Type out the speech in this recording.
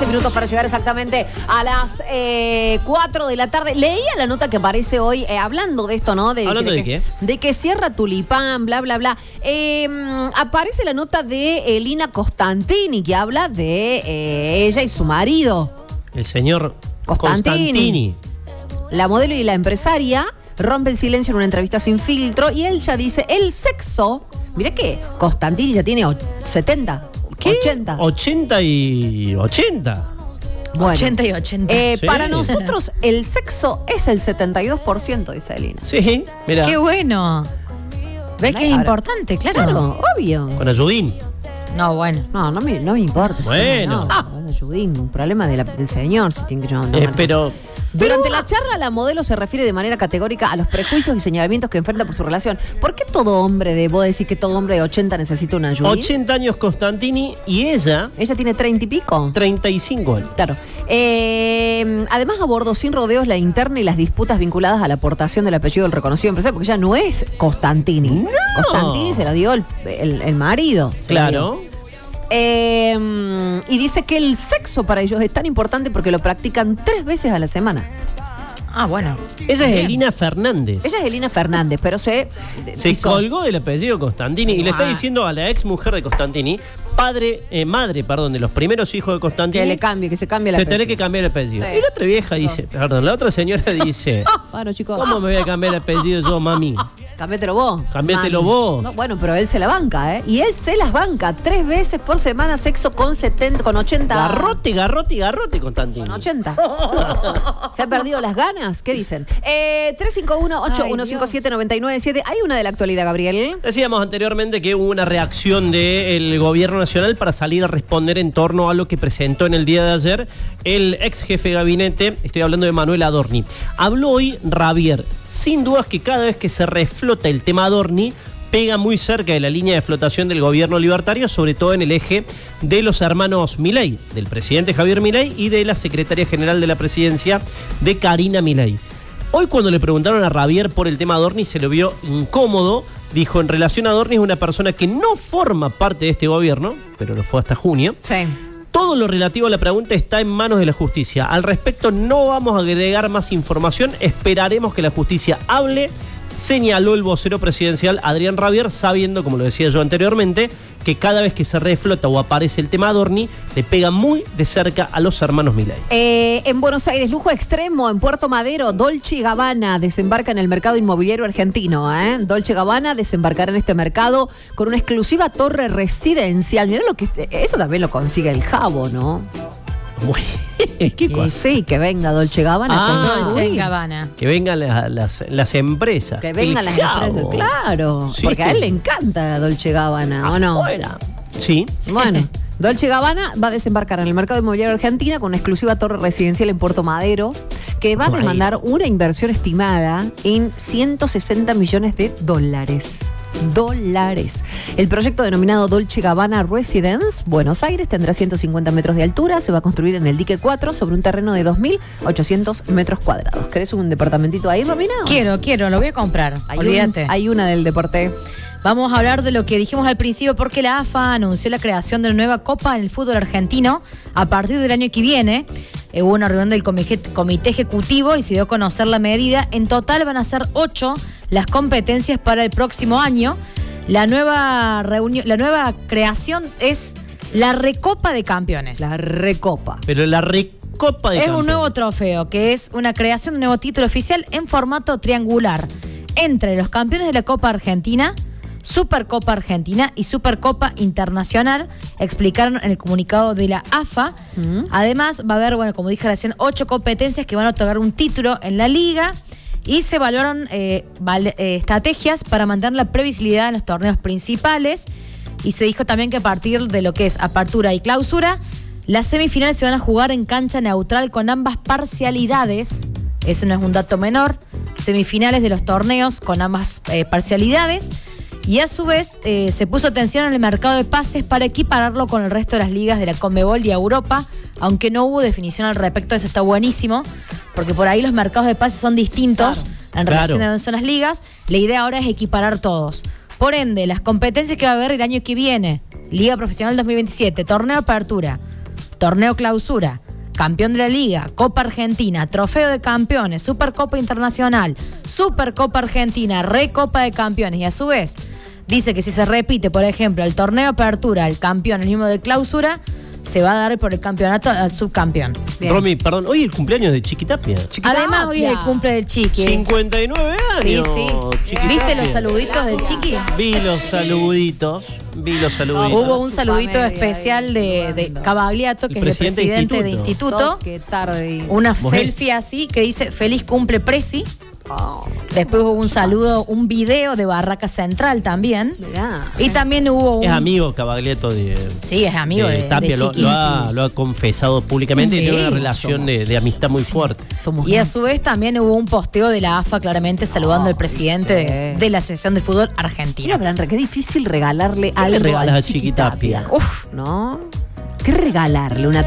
minutos para llegar exactamente a las 4 de la tarde. Leía la nota que aparece hoy hablando de esto, ¿no? ¿Hablando de qué? De que cierra Tulipán, bla, bla, bla. Aparece la nota de Elina Costantini, que habla de ella y su marido. El señor Costantini. La modelo y la empresaria rompen silencio en una entrevista sin filtro y él ya dice, el sexo... Mirá que Costantini ya tiene 70, ¿Qué? 80. 80 y 80. Bueno, 80 y 80. Sí. Para nosotros el sexo es el 72%, dice Elina. Sí, mira. Qué bueno. ¿Ves que es Ahora, importante? Claro. Claro, obvio. Con Ayudín. No, bueno. No me importa. Bueno. No, Judín, un problema del señor si tiene que llamar. Pero Durante la charla, la modelo se refiere de manera categórica a los prejuicios y señalamientos que enfrenta por su relación. ¿Por qué todo hombre vos decís que todo hombre de 80 necesita una ayuda? 80 años Costantini y ella, Ella tiene 30 y pico. 35 años. Claro. Además abordó sin rodeos la interna y las disputas vinculadas a la aportación del apellido del reconocido empresario, porque ella no es Costantini. No. Costantini se lo dio el marido. se lo Claro. dio. Y dice que el sexo para ellos es tan importante porque lo practican 3 veces a la semana. Ah, bueno. Ella es Bien. Elina Fernández. Ella es Elina Fernández, pero se colgó del apellido Costantini y le está Ah. diciendo a la ex mujer de Costantini, madre, de los primeros hijos de Costantini, que le cambie, que se cambie la te tenés que cambiar el apellido. Sí. Y la otra vieja dice, la otra señora dice, Bueno, chicos, ¿cómo me voy a cambiar el apellido yo, mami? cámbiatelo vos. Cambiátelo mami. vos. No, bueno, pero él se la banca, ¿eh? Y él se las banca 3 veces por semana sexo con 80. Garrote, Costantini. Con 80. ¿Se han perdido las ganas? ¿Qué dicen? 351-8157-997. Hay una de la actualidad, Gabriel. Decíamos anteriormente que hubo una reacción del gobierno nacional para salir a responder en torno a lo que presentó en el día de ayer el ex jefe de gabinete, estoy hablando de Manuel Adorni. Habló hoy Rabier. Sin dudas que cada vez que se reflota el tema Adorni, pega muy cerca de la línea de flotación del gobierno libertario, sobre todo en el eje de los hermanos Milei, del presidente Javier Milei y de la secretaria general de la presidencia, de Karina Milei. Hoy cuando le preguntaron a Rabier por el tema Adorni se lo vio incómodo. Dijo, en relación a Adorni es una persona que no forma parte de este gobierno, pero lo fue hasta junio. Sí. Todo lo relativo a la pregunta está en manos de la justicia. Al respecto no vamos a agregar más información, esperaremos que la justicia hable, señaló el vocero presidencial Adrián Rabier, sabiendo, como lo decía yo anteriormente, que cada vez que se reflota o aparece el tema Adorni, le pega muy de cerca a los hermanos Milei. En Buenos Aires, lujo extremo, en Puerto Madero, Dolce & Gabbana desembarca en el mercado inmobiliario argentino. Dolce & Gabbana desembarcará en este mercado con una exclusiva torre residencial. Mirá lo que... Eso también lo consigue el Jabo, ¿no? ¿Qué cosa? Sí, que venga Dolce & Gabbana. Ah, con Dolce & Uy, Gabbana. Que vengan las empresas. Que vengan las empresas, claro. Sí. Porque a él le encanta Dolce & Gabbana, ¿o no? Afuera. Sí. Bueno, Dolce & Gabbana va a desembarcar en el mercado inmobiliario argentino con una exclusiva torre residencial en Puerto Madero que va a demandar una inversión estimada en $160 millones. El proyecto denominado Dolce & Gabbana Residence Buenos Aires tendrá 150 metros de altura, se va a construir en el dique 4 sobre un terreno de 2.800 metros cuadrados. ¿Querés un departamentito ahí, Romina? Quiero, lo voy a comprar. Olvídate. Hay una del deporte. Vamos a hablar de lo que dijimos al principio porque la AFA anunció la creación de una nueva copa en el fútbol argentino a partir del año que viene. Hubo una reunión del comité ejecutivo y se dio a conocer la medida. En total van a ser 8 las competencias para el próximo año. La nueva creación es la Recopa de Campeones. La Recopa. Pero la Recopa de Es Campeones. un nuevo trofeo, que es una creación de un nuevo título oficial en formato triangular entre los campeones de la Copa Argentina, Supercopa Argentina y Supercopa Internacional, explicaron en el comunicado de la AFA. Además, va a haber, bueno, como dije recién, 8 competencias que van a otorgar un título en la liga y se evaluaron estrategias para mantener la previsibilidad en los torneos principales. Y se dijo también que a partir de lo que es apertura y clausura, las semifinales se van a jugar en cancha neutral con ambas parcialidades. Ese no es un dato menor. Semifinales de los torneos con ambas parcialidades. Y a su vez se puso atención en el mercado de pases para equipararlo con el resto de las ligas de la Conmebol y Europa, aunque no hubo definición al respecto. Eso está buenísimo, porque por ahí los mercados de pases son distintos en relación a donde son las ligas. La idea ahora es equiparar todos. Por ende, las competencias que va a haber el año que viene: Liga Profesional 2027, Torneo de Apertura, Torneo Clausura, Campeón de la Liga, Copa Argentina, Trofeo de Campeones, Supercopa Internacional, Supercopa Argentina, Recopa de Campeones, y a su vez dice que si se repite, por ejemplo, el Torneo Apertura, el campeón, el mismo de Clausura, se va a dar por el campeonato al subcampeón. Bien. Romy, perdón, hoy es el cumpleaños de Chiqui Tapia. Además, hoy es el cumple del Chiqui. 59 años. Sí, sí. Chiqui ¿Viste Tapia. los saluditos del Chiqui? Vi los saluditos. Hubo un saludito Chupa media especial de lindo. Cavagliato, que El es el presidente de instituto. Qué tarde. Una Mujer. selfie así que dice feliz cumple Presi. Oh, Después hubo un saludo, un video de Barraca Central también. mirá. Y también hubo un... Es amigo Cavagliato de Sí, es amigo de Tapia. Lo Chiqui. ha confesado públicamente y Sí, tiene una relación de amistad muy fuerte. Somos Y a su vez también hubo un posteo de la AFA claramente saludando al presidente sí. de la Asociación de Fútbol Mira, Argentina. Bran, qué difícil regalarle ¿Qué le algo regalas al a Chiqui Tapia? Uf, ¿no? ¿Qué regalarle? ¿Una